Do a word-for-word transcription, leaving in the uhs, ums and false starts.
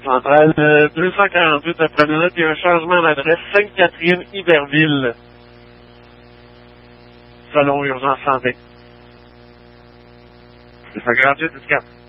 Centrale euh, deux cent quarante-huit après minute, il y a un changement d'adresse. Sainte-Catherine, Iberville. Selon Urgence Santé. C'est ça gratuit, c'est